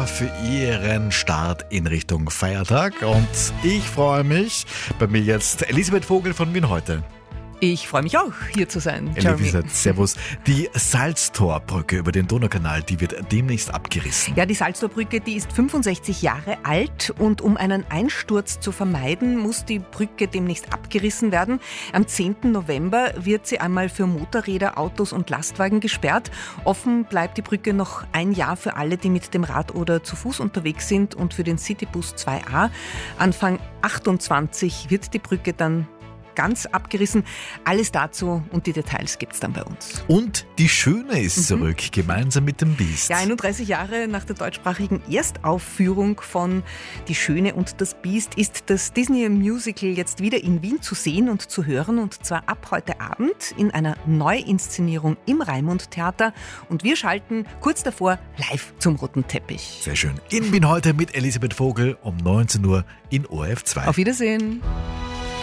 für Ihren Start in Richtung Feiertag. Und ich freue mich, bei mir jetzt Elisabeth Vogel von Wien heute. Ich freue mich auch, hier zu sein, Jeremy. Elisabeth, servus. Die Salztorbrücke über den Donaukanal, die wird demnächst abgerissen. Ja, die Salztorbrücke, die ist 65 Jahre alt und um einen Einsturz zu vermeiden, muss die Brücke demnächst abgerissen werden. Am 10. November wird sie einmal für Motorräder, Autos und Lastwagen gesperrt. Offen bleibt die Brücke noch ein Jahr für alle, die mit dem Rad oder zu Fuß unterwegs sind und für den Citybus 2A. Anfang 28 wird die Brücke dann ganz abgerissen. Alles dazu und die Details gibt's dann bei uns. Und die Schöne ist zurück, gemeinsam mit dem Biest. Ja, 31 Jahre nach der deutschsprachigen Erstaufführung von Die Schöne und das Biest ist das Disney-Musical jetzt wieder in Wien zu sehen und zu hören, und zwar ab heute Abend in einer Neuinszenierung im Raimund-Theater, und wir schalten kurz davor live zum roten Teppich. Sehr schön. In Wien heute mit Elisabeth Vogel um 19 Uhr in ORF 2. Auf Wiedersehen.